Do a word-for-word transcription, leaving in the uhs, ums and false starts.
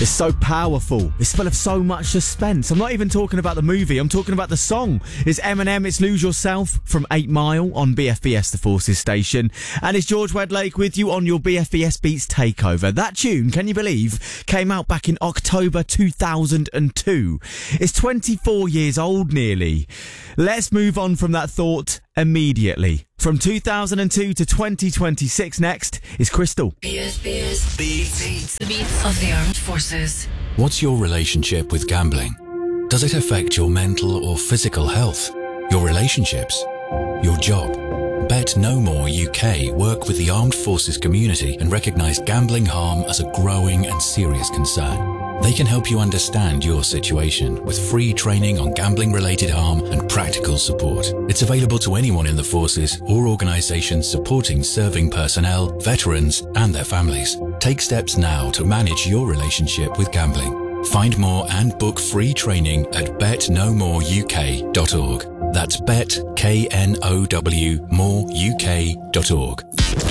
It's so powerful. It's full of so much suspense. I'm not even talking about the movie. I'm talking about the song. It's Eminem. It's Lose Yourself from eight mile on B F B S The Forces station. And it's George Wedlake with you on your B F B S Beats Takeover. That tune, can you believe, came out back in October two thousand two. It's twenty-four years old nearly. Let's move on from that thought immediately. From two thousand two to twenty twenty-six next is Crystal. B S B S Beats. The beats of the armed forces. What's your relationship with gambling? Does it affect your mental or physical health? Your relationships? Your job? Bet No More U K work with the armed forces community and recognise gambling harm as a growing and serious concern. They can help you understand your situation with free training on gambling-related harm and practical support. It's available to anyone in the forces or organisations supporting serving personnel, veterans and their families. Take steps now to manage your relationship with gambling. Find more and book free training at bet no more u k dot org. That's bet, K N O W, more U K dot org.